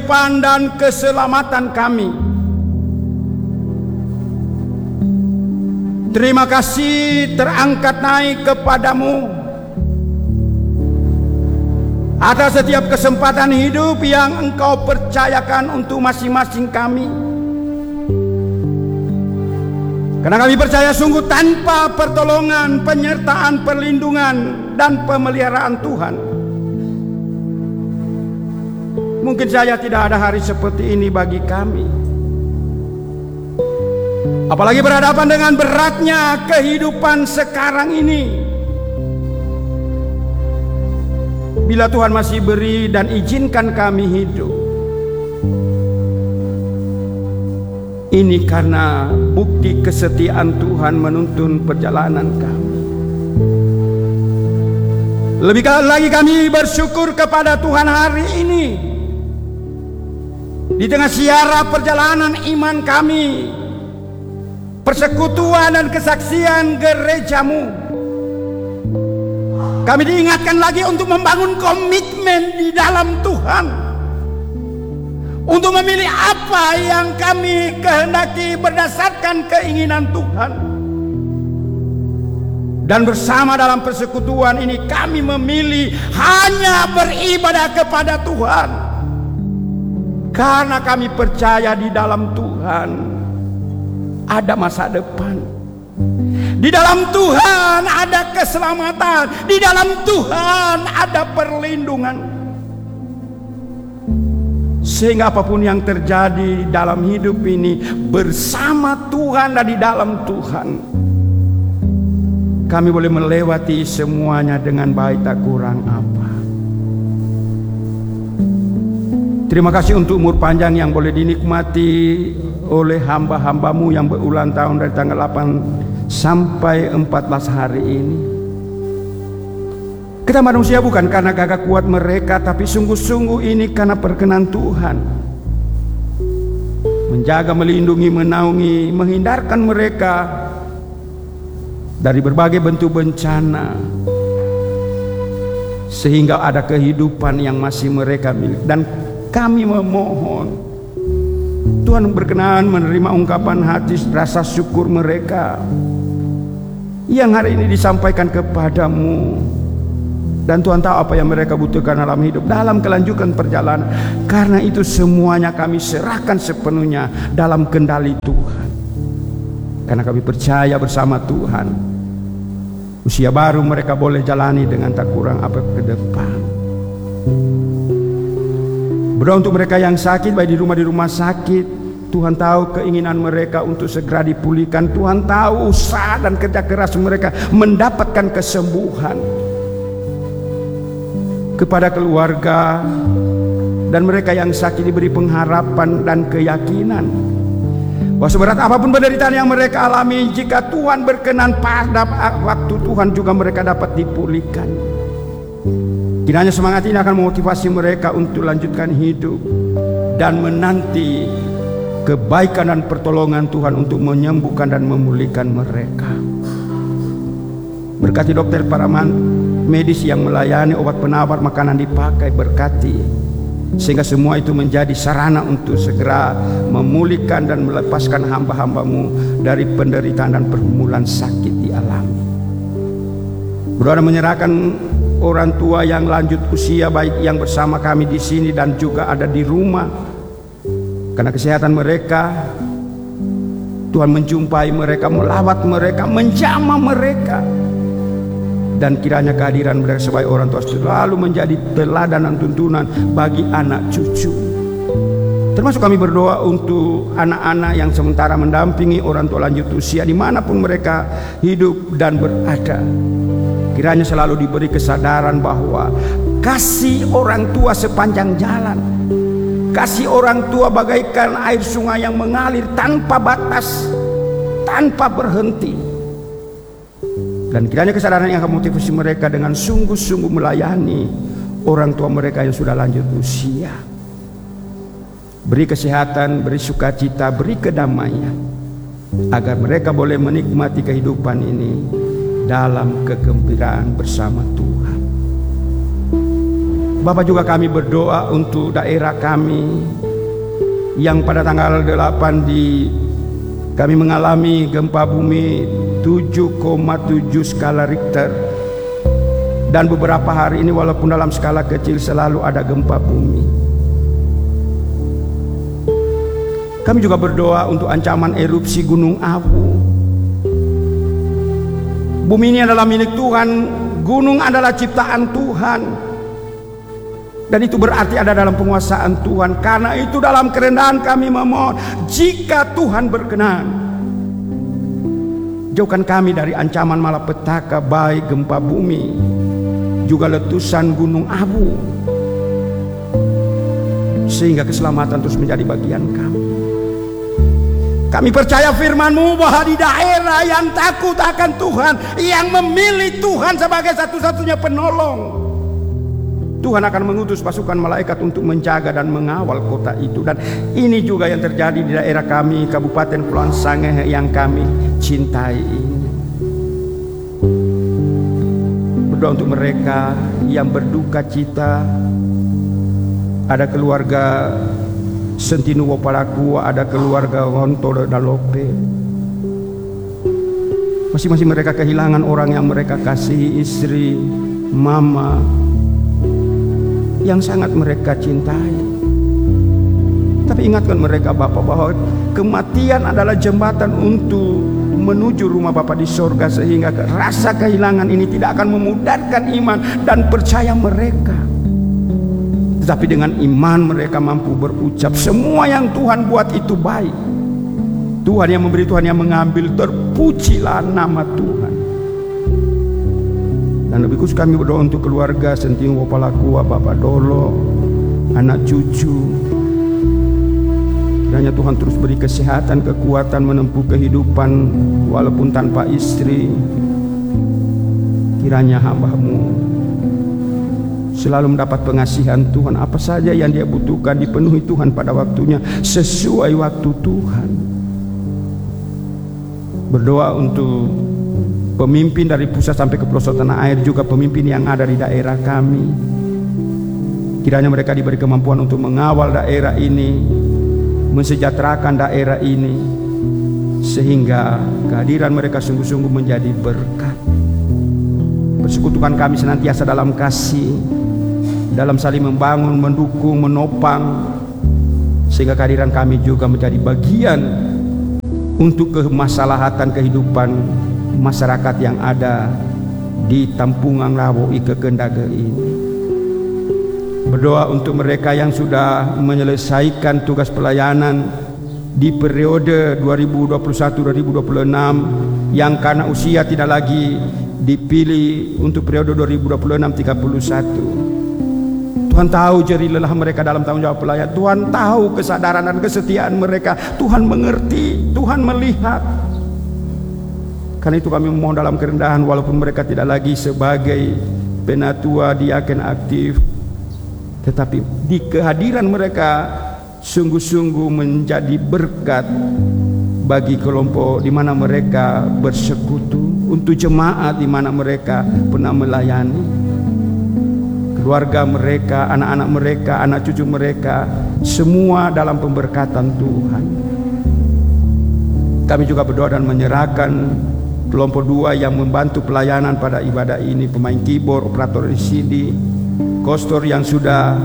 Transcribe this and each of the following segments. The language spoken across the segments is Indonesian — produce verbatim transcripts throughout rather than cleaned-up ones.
kehidupan dan keselamatan kami. Terima kasih terangkat naik kepadamu atas setiap kesempatan hidup yang Engkau percayakan untuk masing-masing kami. Karena kami percaya sungguh tanpa pertolongan, penyertaan, perlindungan, dan pemeliharaan Tuhan, mungkin saja tidak ada hari seperti ini bagi kami. Apalagi berhadapan dengan beratnya kehidupan sekarang ini. Bila Tuhan masih beri dan izinkan kami hidup, ini karena bukti kesetiaan Tuhan menuntun perjalanan kami. Lebih lagi kami bersyukur kepada Tuhan hari ini. Di tengah siara perjalanan iman kami, persekutuan dan kesaksian gerejamu, kami diingatkan lagi untuk membangun komitmen di dalam Tuhan, untuk memilih apa yang kami kehendaki berdasarkan keinginan Tuhan. Dan bersama dalam persekutuan ini kami memilih hanya beribadah kepada Tuhan, karena kami percaya di dalam Tuhan ada masa depan. Di dalam Tuhan ada keselamatan. Di dalam Tuhan ada perlindungan. Sehingga apapun yang terjadi dalam hidup ini, bersama Tuhan dan di dalam Tuhan, kami boleh melewati semuanya dengan baik, tak kurang apa. Terima kasih untuk umur panjang yang boleh dinikmati oleh hamba-hambamu yang berulang tahun dari tanggal delapan sampai empat belas hari ini. Kita manusia bukan karena gagah kuat mereka, tapi sungguh-sungguh ini karena perkenan Tuhan. Menjaga, melindungi, menaungi, menghindarkan mereka dari berbagai bentuk bencana, sehingga ada kehidupan yang masih mereka milik. Dan kami memohon Tuhan berkenan menerima ungkapan hati rasa syukur mereka yang hari ini disampaikan kepadamu. Dan Tuhan tahu apa yang mereka butuhkan dalam hidup, dalam kelanjutan perjalanan. Karena itu semuanya kami serahkan sepenuhnya dalam kendali Tuhan. Karena kami percaya bersama Tuhan, usia baru mereka boleh jalani dengan tak kurang apa ke depan. Berdoa untuk mereka yang sakit, baik di rumah di rumah sakit. Tuhan tahu keinginan mereka untuk segera dipulihkan. Tuhan tahu usaha dan kerja keras mereka mendapatkan kesembuhan. Kepada keluarga dan mereka yang sakit diberi pengharapan dan keyakinan bahwa seberat apapun penderitaan yang mereka alami, jika Tuhan berkenan pada waktu Tuhan juga mereka dapat dipulihkan. Kiranya semangat ini akan memotivasi mereka untuk lanjutkan hidup dan menanti kebaikan dan pertolongan Tuhan untuk menyembuhkan dan memulihkan mereka. Berkati dokter, para medis yang melayani, obat penawar, makanan dipakai, berkati sehingga semua itu menjadi sarana untuk segera memulihkan dan melepaskan hamba-hambamu dari penderitaan dan pergumulan sakit dialami. Berdoa menyerahkan orang tua yang lanjut usia, baik yang bersama kami di sini dan juga ada di rumah, karena kesehatan mereka. Tuhan menjumpai mereka, melawat mereka, menjamah mereka. Dan kiranya kehadiran mereka sebagai orang tua selalu menjadi teladan dan tuntunan bagi anak cucu. Termasuk kami berdoa untuk anak-anak yang sementara mendampingi orang tua lanjut usia dimanapun mereka hidup dan berada. Kiranya selalu diberi kesadaran bahwa kasih orang tua sepanjang jalan, kasih orang tua bagaikan air sungai yang mengalir tanpa batas, tanpa berhenti. Dan kiranya kesadaran yang akan motivasi mereka dengan sungguh-sungguh melayani orang tua mereka yang sudah lanjut usia. Beri kesehatan, beri sukacita, beri kedamaian, agar mereka boleh menikmati kehidupan ini dalam kegembiraan bersama Tuhan. Bapak, juga kami berdoa untuk daerah kami yang pada tanggal delapan di kami mengalami gempa bumi tujuh koma tujuh skala Richter, dan beberapa hari ini walaupun dalam skala kecil selalu ada gempa bumi. Kami juga berdoa untuk ancaman erupsi Gunung Abu. Bumi ini adalah milik Tuhan, gunung adalah ciptaan Tuhan, dan itu berarti ada dalam penguasaan Tuhan. Karena itu dalam kerendahan kami memohon, jika Tuhan berkenan, jauhkan kami dari ancaman malapetaka, baik gempa bumi juga letusan Gunung Abu, sehingga keselamatan terus menjadi bagian kami. Kami percaya firman-Mu bahwa di daerah yang takut akan Tuhan, yang memilih Tuhan sebagai satu-satunya penolong, Tuhan akan mengutus pasukan malaikat untuk menjaga dan mengawal kota itu. Dan ini juga yang terjadi di daerah kami, Kabupaten Kepulauan Sangihe yang kami cintai ini. Berdoa untuk mereka yang berduka cita. Ada keluarga Sentinuwo Palakua, ada keluarga Honto Dalope. Masing-masing mereka kehilangan orang yang mereka kasihi, istri, mama, yang sangat mereka cintai. Tapi ingatkan mereka Bapak bahwa kematian adalah jembatan untuk menuju rumah Bapa di sorga, sehingga rasa kehilangan ini tidak akan memudarkan iman dan percaya mereka. Tetapi dengan iman mereka mampu berucap, semua yang Tuhan buat itu baik. Tuhan yang memberi, Tuhan yang mengambil, terpujilah nama Tuhan. Dan lebih khusus kami berdoa untuk keluarga Sentinuwo Palakua, Bapak Dolo, anak cucu. Kiranya Tuhan terus beri kesehatan, kekuatan menempuh kehidupan walaupun tanpa istri. Kiranya hamba-Mu selalu mendapat pengasihan Tuhan. Apa saja yang dia butuhkan dipenuhi Tuhan pada waktunya, sesuai waktu Tuhan. Berdoa untuk pemimpin dari pusat sampai ke pelosok tanah air, juga pemimpin yang ada di daerah kami. Kiranya mereka diberi kemampuan untuk mengawal daerah ini, mensejahterakan daerah ini, sehingga kehadiran mereka sungguh-sungguh menjadi berkat. Persekutukan kami senantiasa dalam kasih, dalam saling membangun, mendukung, menopang, sehingga kehadiran kami juga menjadi bagian untuk kemaslahatan kehidupan masyarakat yang ada di Tampungan Lawo Ike Kendage ini. Berdoa untuk mereka yang sudah menyelesaikan tugas pelayanan di periode dua ribu dua puluh satu dua ribu dua puluh enam, yang karena usia tidak lagi dipilih untuk periode dua ribu dua puluh enam sampai tiga puluh satu. Tuhan tahu jerih lelah mereka dalam tanggung jawab pelayan. Tuhan tahu kesadaran dan kesetiaan mereka. Tuhan mengerti, Tuhan melihat. Karena itu kami memohon dalam kerendahan, walaupun mereka tidak lagi sebagai penatua diaken aktif, tetapi di kehadiran mereka sungguh-sungguh menjadi berkat bagi kelompok di mana mereka bersekutu, untuk jemaat di mana mereka pernah melayani. Keluarga mereka, anak-anak mereka, anak cucu mereka, semua dalam pemberkatan Tuhan. Kami juga berdoa dan menyerahkan kelompok dua yang membantu pelayanan pada ibadah ini, pemain keyboard, operator C D, kostor yang sudah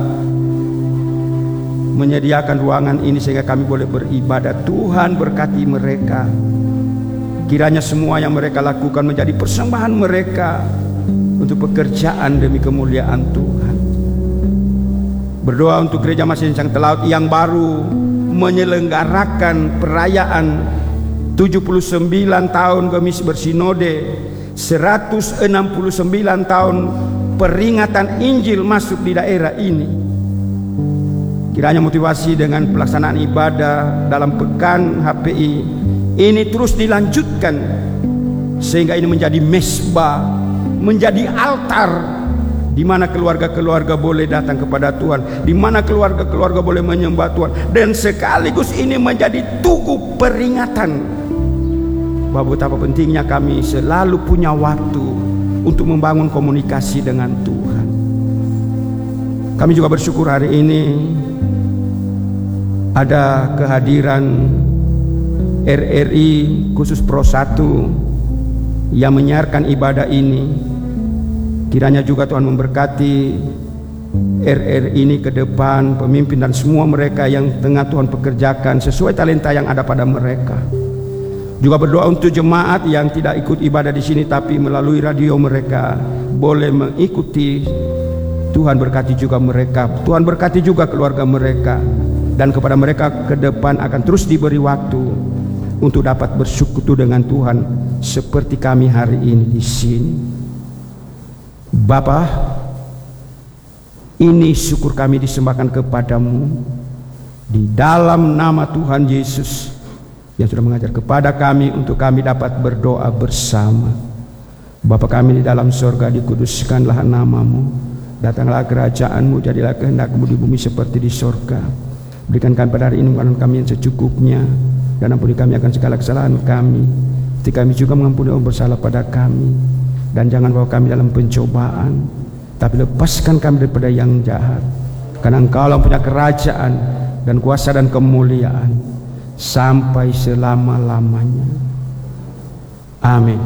menyediakan ruangan ini sehingga kami boleh beribadah. Tuhan berkati mereka. Kiranya semua yang mereka lakukan menjadi persembahan mereka untuk pekerjaan demi kemuliaan Tuhan. Berdoa untuk gereja Masjid Sang Telaut yang baru menyelenggarakan perayaan tujuh puluh sembilan tahun Gemis Bersinode, seratus enam puluh sembilan tahun peringatan Injil masuk di daerah ini. Kiranya motivasi dengan pelaksanaan ibadah dalam pekan H P I ini terus dilanjutkan, sehingga ini menjadi mesbah, menjadi altar di mana keluarga-keluarga boleh datang kepada Tuhan, di mana keluarga-keluarga boleh menyembah Tuhan, dan sekaligus ini menjadi tugu peringatan bahwa betapa pentingnya kami selalu punya waktu untuk membangun komunikasi dengan Tuhan. Kami juga bersyukur hari ini ada kehadiran R R I khusus Pro satu yang menyiarkan ibadah ini. Kiranya juga Tuhan memberkati R R I ini ke depan, pemimpin dan semua mereka yang tengah Tuhan pekerjakan sesuai talenta yang ada pada mereka. Juga berdoa untuk jemaat yang tidak ikut ibadah di sini tapi melalui radio mereka boleh mengikuti. Tuhan berkati juga mereka, Tuhan berkati juga keluarga mereka, dan kepada mereka ke depan akan terus diberi waktu untuk dapat bersekutu dengan Tuhan seperti kami hari ini di sini. Bapa, ini syukur kami disembahkan kepadamu di dalam nama Tuhan Yesus yang sudah mengajar kepada kami untuk kami dapat berdoa bersama. Bapa kami di dalam sorga, dikuduskanlah namamu. Datanglah kerajaanmu, jadilah kehendakmu di bumi seperti di sorga. Berikan kami pada hari ini makanan kami yang secukupnya, dan ampuni kami akan segala kesalahan kami, seperti kami juga mengampuni orang bersalah pada kami. Dan jangan bawa kami dalam pencobaan, tapi lepaskan kami daripada yang jahat. Karena Engkau punya kerajaan dan kuasa dan kemuliaan sampai selama-lamanya. Amin.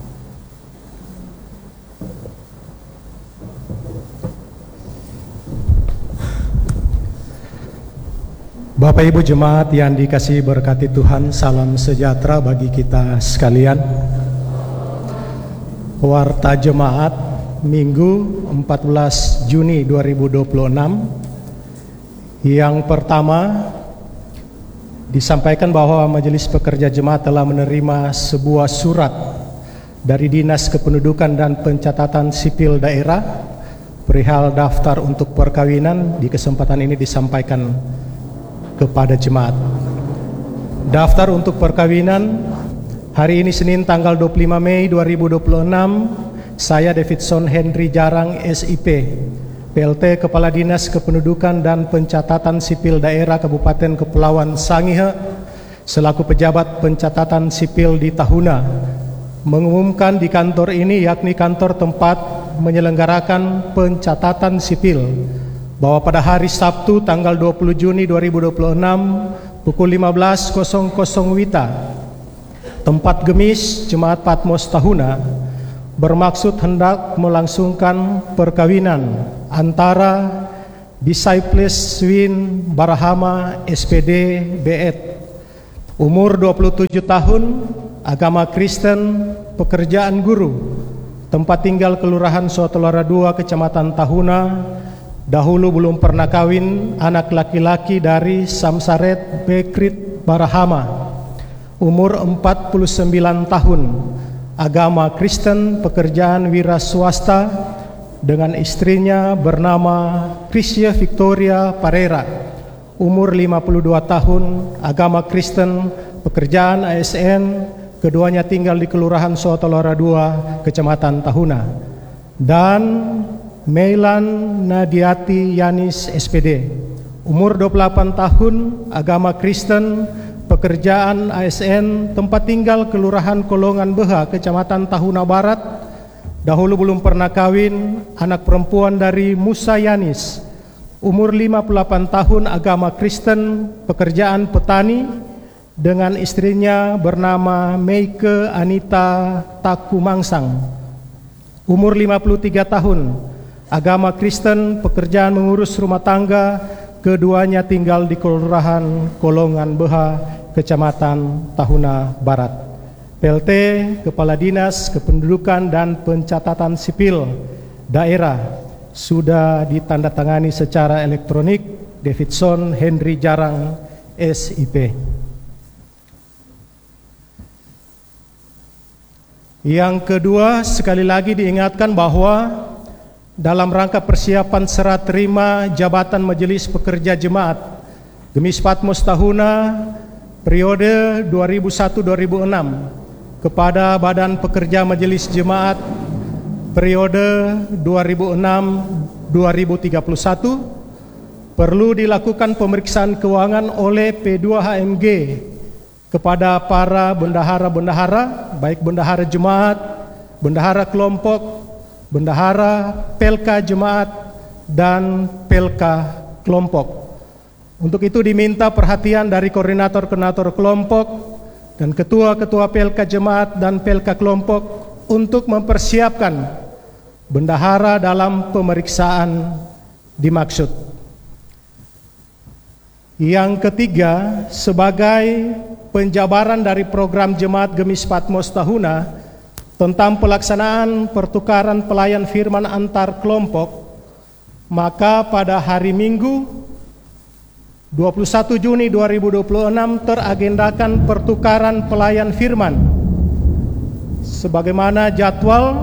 Bapak Ibu jemaat yang dikasihi berkati Tuhan, salam sejahtera bagi kita sekalian. Warta Jemaat Minggu empat belas Juni dua ribu dua puluh enam. Yang pertama, disampaikan bahwa Majelis Pekerja Jemaat telah menerima sebuah surat dari Dinas Kependudukan dan Pencatatan Sipil Daerah perihal daftar untuk perkawinan. Di kesempatan ini disampaikan kepada jemaat. Daftar untuk perkawinan hari ini Senin tanggal dua puluh lima Mei dua ribu dua puluh enam. Saya Davidson Henry Jarang S I P, P L T Kepala Dinas Kependudukan dan Pencatatan Sipil Daerah Kabupaten Kepulauan Sangihe selaku pejabat pencatatan sipil di Tahuna, mengumumkan di kantor ini, yakni kantor tempat menyelenggarakan pencatatan sipil, bahwa pada hari Sabtu tanggal dua puluh Juni dua ribu dua puluh enam pukul lima belas Wita, tempat Gemis Jemaat Patmos Tahuna bermaksud hendak melangsungkan perkawinan antara Disciples Swin Barahama S P D B E T, umur dua puluh tujuh tahun, agama Kristen, pekerjaan guru, tempat tinggal Kelurahan Sotolara dua, Kecamatan Tahuna. Dahulu belum pernah kawin, anak laki-laki dari Samsaret Bekrit Barahama, umur empat puluh sembilan tahun, agama Kristen, pekerjaan wira swasta, dengan istrinya bernama Krisya Victoria Parera, umur lima puluh dua tahun, agama Kristen, pekerjaan A S N, keduanya tinggal di Kelurahan Sotolara dua, Kecamatan Tahuna. Dan Meilan Nadiati Yanis S P D, umur dua puluh delapan tahun, agama Kristen, pekerjaan A S N, tempat tinggal Kelurahan Kolongan Beha, Kecamatan Tahuna Barat. Dahulu belum pernah kawin, anak perempuan dari Musa Yanis, umur lima puluh delapan tahun, agama Kristen, pekerjaan petani, dengan istrinya bernama Meike Anita Takumangsang, umur lima puluh tiga tahun, agama Kristen, pekerjaan mengurus rumah tangga, keduanya tinggal di Kelurahan Kolongan Beha, Kecamatan Tahuna Barat. P L T Kepala Dinas Kependudukan dan Pencatatan Sipil Daerah sudah ditandatangani secara elektronik Davidson Henry Jarang S I P. Yang kedua, sekali lagi diingatkan bahwa dalam rangka persiapan serah terima jabatan Majelis Pekerja Jemaat Gemis Patmos Tahuna periode dua ribu satu sampai dua ribu enam kepada Badan Pekerja Majelis Jemaat periode dua ribu enam sampai dua ribu tiga puluh satu, perlu dilakukan pemeriksaan keuangan oleh P dua H M G kepada para bendahara-bendahara, baik bendahara jemaat, bendahara kelompok, bendahara P L K Jemaat, dan pelka kelompok. Untuk itu diminta perhatian dari koordinator-koordinator kelompok dan ketua-ketua pelka jemaat dan pelka kelompok untuk mempersiapkan bendahara dalam pemeriksaan dimaksud. Yang ketiga, sebagai penjabaran dari program Jemaat Gemis Patmos Tahuna tentang pelaksanaan pertukaran pelayan firman antar kelompok, maka pada hari Minggu dua puluh satu Juni dua ribu dua puluh enam teragendakan pertukaran pelayan firman sebagaimana jadwal,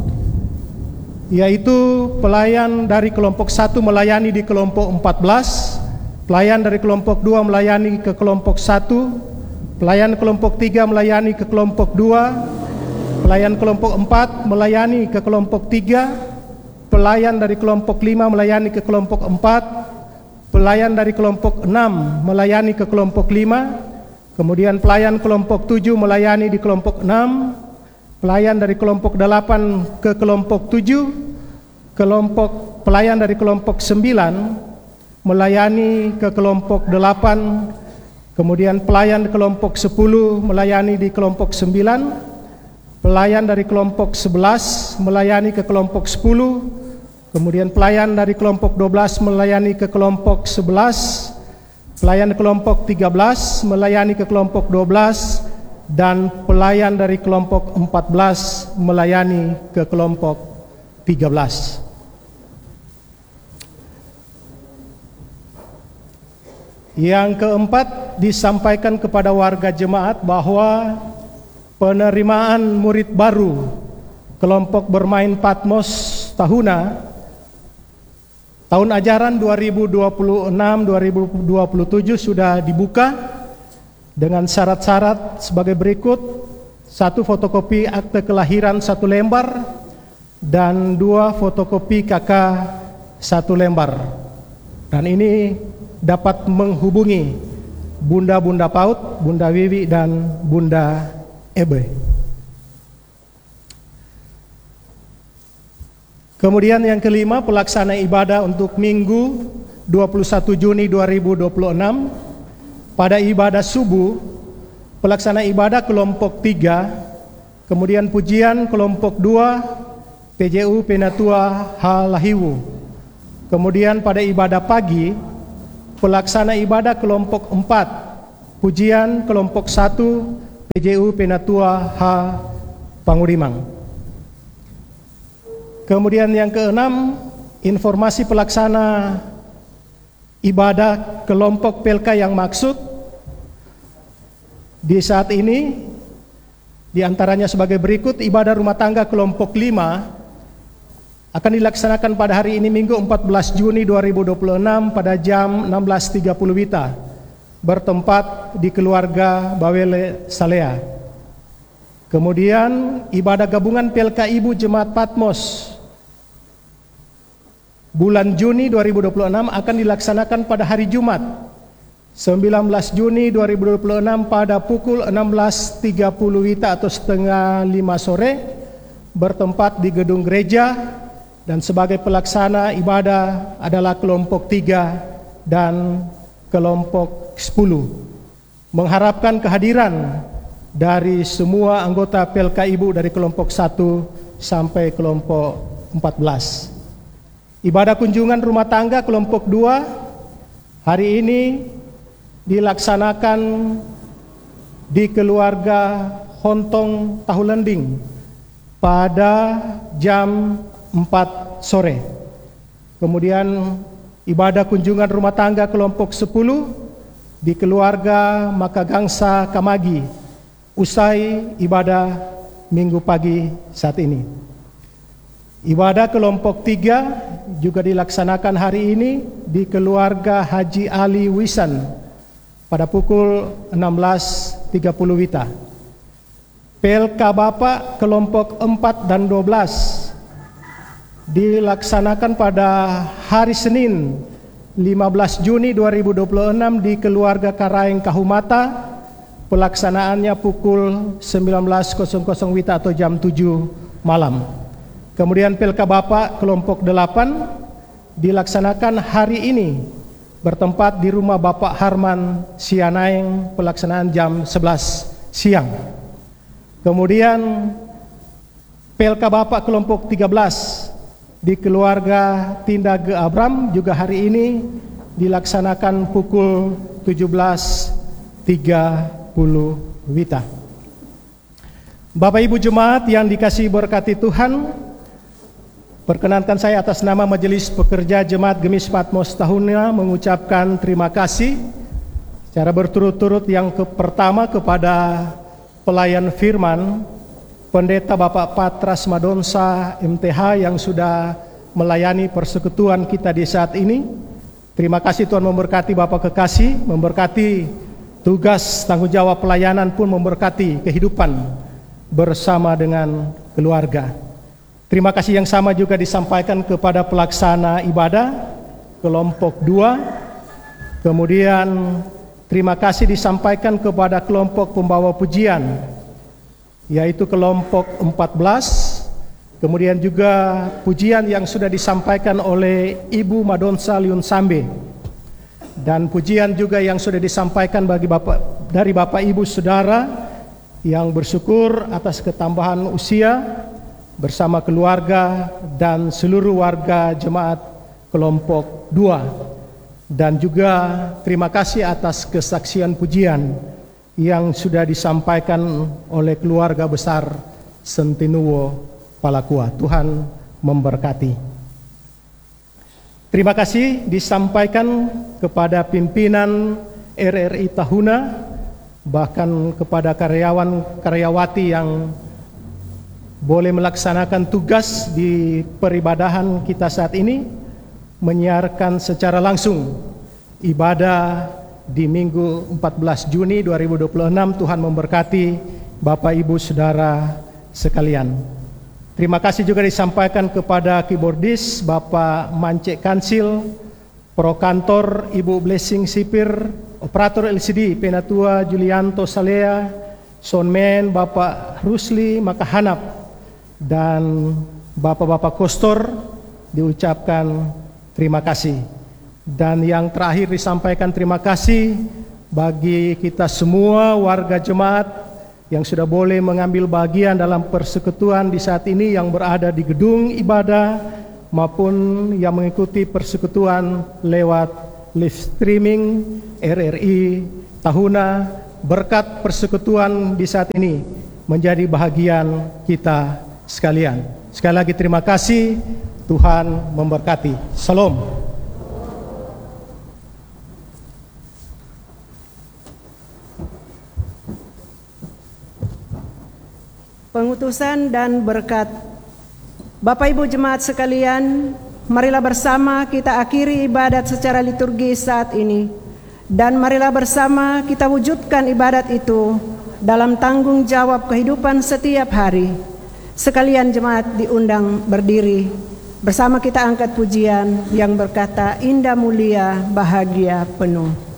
yaitu pelayan dari kelompok satu melayani di kelompok empat belas, pelayan dari kelompok dua melayani ke kelompok satu, pelayan kelompok tiga melayani ke kelompok dua, pelayan kelompok empat melayani ke kelompok tiga, pelayan dari kelompok lima melayani ke kelompok empat, pelayan dari kelompok enam melayani ke kelompok lima, kemudian pelayan kelompok tujuh melayani di kelompok enam, pelayan dari kelompok delapan ke kelompok tujuh, kelompok pelayan dari kelompok sembilan melayani ke kelompok delapan, kemudian pelayan kelompok sepuluh melayani di kelompok sembilan, pelayan dari kelompok sebelas melayani ke kelompok sepuluh, kemudian pelayan dari kelompok dua belas melayani ke kelompok sebelas, pelayan kelompok tiga belas melayani ke kelompok dua belas, dan pelayan dari kelompok empat belas melayani ke kelompok tiga belas. Yang keempat, disampaikan kepada warga jemaat bahwa penerimaan murid baru kelompok bermain Patmos Tahuna tahun ajaran dua ribu dua puluh enam dua ribu dua puluh tujuh sudah dibuka dengan syarat-syarat sebagai berikut: satu, fotokopi akte kelahiran satu lembar, dan dua, fotokopi K K satu lembar. Dan ini dapat menghubungi Bunda-Bunda Paut, Bunda Wiwi, dan Bunda Ebe. Kemudian yang kelima, pelaksana ibadah untuk Minggu dua puluh satu Juni dua ribu dua puluh enam. Pada ibadah subuh, pelaksana ibadah kelompok tiga, kemudian pujian kelompok dua, P J U Penatua Halahiwu. Kemudian pada ibadah pagi, pelaksana ibadah kelompok empat, pujian kelompok satu, P J U Penatua H Pangudimang. Kemudian yang keenam, informasi pelaksana ibadah kelompok P L K yang maksud di saat ini diantaranya sebagai berikut: ibadah rumah tangga kelompok lima akan dilaksanakan pada hari ini Minggu empat belas Juni dua ribu dua puluh enam pada jam enam belas tiga puluh Wita, bertempat di keluarga Bawele Salea. Kemudian ibadah gabungan P L K Ibu Jemaat Patmos bulan Juni dua ribu dua puluh enam akan dilaksanakan pada hari Jumat sembilan belas Juni dua ribu dua puluh enam pada pukul enam belas tiga puluh Wita atau setengah lima sore, bertempat di gedung gereja, dan sebagai pelaksana ibadah adalah kelompok tiga dan kelompok sepuluh. Mengharapkan kehadiran dari semua anggota P L K Ibu dari kelompok satu sampai kelompok empat belas. Ibadah kunjungan rumah tangga kelompok dua hari ini dilaksanakan di keluarga Hontong Tahulending pada jam empat sore. Kemudian ibadah kunjungan rumah tangga kelompok sepuluh di keluarga Makagangsa Kamagi usai ibadah minggu pagi saat ini. Ibadah kelompok tiga juga dilaksanakan hari ini di keluarga Haji Ali Wisan pada pukul enam belas tiga puluh Wita. P L K Bapak kelompok empat dan dua belas dilaksanakan pada hari Senin lima belas Juni dua ribu dua puluh enam di keluarga Karaeng Kahumata. Pelaksanaannya pukul sembilan belas Wita atau jam tujuh malam. Kemudian P L K Bapak kelompok delapan dilaksanakan hari ini bertempat di rumah Bapak Harman Sianaeng, pelaksanaan jam sebelas siang. Kemudian P L K Bapak kelompok tiga belas di keluarga Tinda Ge Abram juga hari ini dilaksanakan pukul tujuh belas tiga puluh Wita. Bapak Ibu Jemaat yang dikasihi berkati Tuhan, perkenankan saya atas nama Majelis Pekerja Jemaat Gemis Patmos Tahuna mengucapkan terima kasih secara berturut-turut. Yang ke pertama kepada pelayan firman Pendeta Bapak Patras Madonsa M T H yang sudah melayani persekutuan kita di saat ini. Terima kasih, Tuhan memberkati Bapak kekasih, memberkati tugas tanggung jawab pelayanan, pun memberkati kehidupan bersama dengan keluarga. Terima kasih yang sama juga disampaikan kepada pelaksana ibadah kelompok dua. Kemudian terima kasih disampaikan kepada kelompok pembawa pujian, yaitu kelompok empat belas. Kemudian juga pujian yang sudah disampaikan oleh Ibu Madonsa Liun Sambe, dan pujian juga yang sudah disampaikan bagi Bapak dari Bapak Ibu Saudara yang bersyukur atas ketambahan usia bersama keluarga dan seluruh warga jemaat kelompok dua. Dan juga terima kasih atas kesaksian pujian yang sudah disampaikan oleh keluarga besar Sentinuwo Palakua. Tuhan memberkati. Terima kasih disampaikan kepada pimpinan R R I Tahuna, bahkan kepada karyawan-karyawati yang boleh melaksanakan tugas di peribadahan kita saat ini, menyiarkan secara langsung ibadah di Minggu empat belas Juni dua ribu dua puluh enam. Tuhan memberkati Bapak Ibu Saudara sekalian. Terima kasih juga disampaikan kepada keyboardis Bapak Mance Kansil, Pro Kantor Ibu Blessing Sipir, Operator L C D Penatua Julianto Salea, Soundman Bapak Rusli Makahanap, dan Bapak-Bapak Kostor diucapkan terima kasih. Dan yang terakhir disampaikan terima kasih bagi kita semua warga jemaat yang sudah boleh mengambil bagian dalam persekutuan di saat ini, yang berada di gedung ibadah maupun yang mengikuti persekutuan lewat live streaming R R I Tahuna. Berkat persekutuan di saat ini menjadi bahagian kita sekalian. Sekali lagi terima kasih, Tuhan memberkati. Salam. Pengutusan dan berkat. Bapak Ibu Jemaat sekalian, marilah bersama kita akhiri ibadat secara liturgis saat ini, dan marilah bersama kita wujudkan ibadat itu dalam tanggung jawab kehidupan setiap hari. Sekalian jemaat diundang berdiri, bersama kita angkat pujian yang berkata, indah mulia bahagia penuh.